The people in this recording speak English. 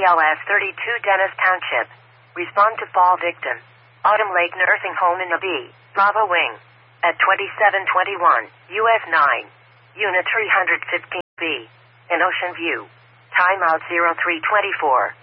BLS 32 Dennis Township. Respond to fall victim. Autumn Lake Nursing Home in the B. Bravo Wing. At 2721 US 9. Unit 315B. In Ocean View. Timeout 0324.